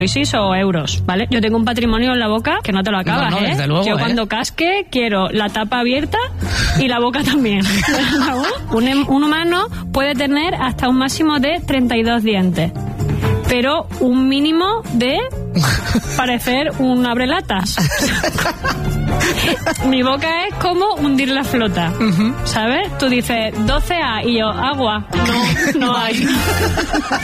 o euros, ¿vale? Yo tengo un patrimonio en la boca que no te lo acabas, No, desde luego, Yo cuando casque quiero la tapa abierta y la boca también. Un humano puede tener hasta un máximo de 32 dientes, pero un mínimo de parecer un abrelatas. Mi boca es como hundir la flota, ¿sabes? Tú dices 12A y yo, agua. No hay.